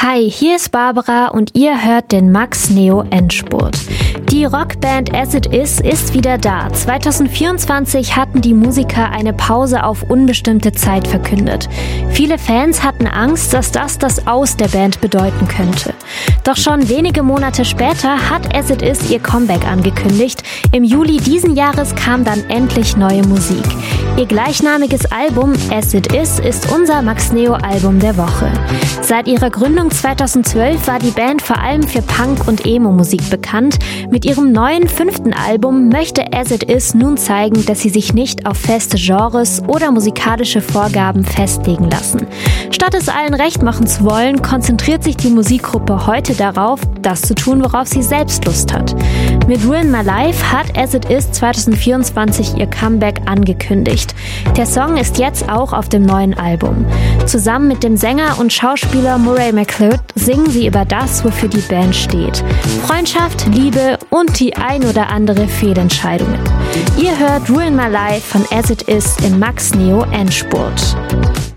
Hi, hier ist Barbara und ihr hört den Max Neo Endspurt. Die Rockband As It Is ist wieder da. 2024 hatten die Musiker eine Pause auf unbestimmte Zeit verkündet. Viele Fans hatten Angst, dass das Aus der Band bedeuten könnte. Doch schon wenige Monate später hat As It Is ihr Comeback angekündigt. Im Juli diesen Jahres kam dann endlich neue Musik. Ihr gleichnamiges Album As It Is ist unser Max Neo Album der Woche. Seit ihrer Gründung 2012 war die Band vor allem für Punk- und Emo-Musik bekannt. Mit ihrem neuen 5. Album möchte As It Is nun zeigen, dass sie sich nicht auf feste Genres oder musikalische Vorgaben festlegen lassen. Statt es allen recht machen zu wollen, konzentriert sich die Musikgruppe heute darauf, das zu tun, worauf sie selbst Lust hat. Mit Ruin My Life hat As It Is 2024 ihr Comeback angekündigt. Der Song ist jetzt auch auf dem neuen Album. Zusammen mit dem Sänger und Schauspieler Murray McLeod singen sie über das, wofür die Band steht. Freundschaft, Liebe und die ein oder andere Fehlentscheidungen. Ihr hört Ruin My Life von As It Is im Max Neo Endspurt.